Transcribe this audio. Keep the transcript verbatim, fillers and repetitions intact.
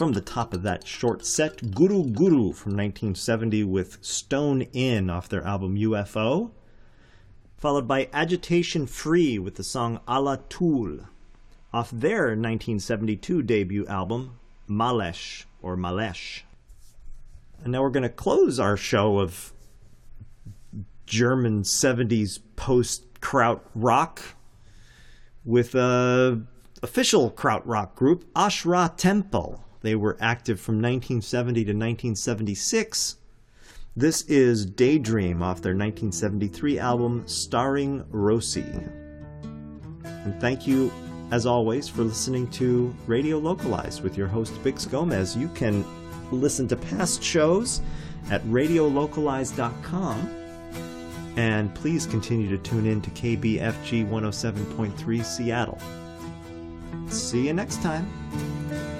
from the top of that short set, Guru Guru from nineteen seventy with Stone In off their album U F O, followed by Agitation Free with the song Ala Tool off their nineteen seventy-two debut album Malesh or Malesh. And now we're going to close our show of German seventies post-kraut rock with a official krautrock group, Ashra Temple. They were active from nineteen seventy to nineteen seventy-six. This is Daydream off their nineteen seventy-three album, Starring Rosie. And thank you, as always, for listening to Radio Localized with your host, Bix Gomez. You can listen to past shows at radio localized dot com. And please continue to tune in to K B F G one oh seven point three Seattle. See you next time.